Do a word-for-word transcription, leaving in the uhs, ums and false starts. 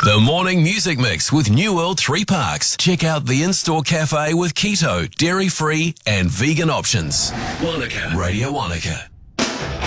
The Morning Music Mix with New World Three Parks. Check out the in-store cafe with keto, dairy-free and vegan options. Wanaka. Radio Wanaka.